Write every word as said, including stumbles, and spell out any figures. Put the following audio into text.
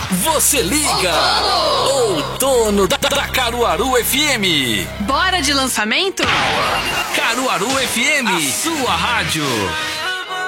Você liga! Outono da, da Caruaru F M. Bora de lançamento? Caruaru F M, a sua rádio.